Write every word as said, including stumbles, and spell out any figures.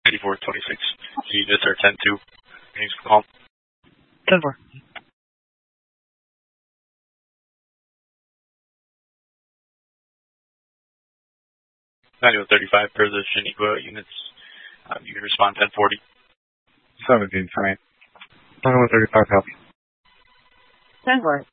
eighty-four twenty-six. Units are ten two. Thanks for calling. ten four. ninety-one thirty-five per the Shaniqua units. Um, you can respond ten forty. seventeen, sorry. ninety-one thirty-five, copy. ten four.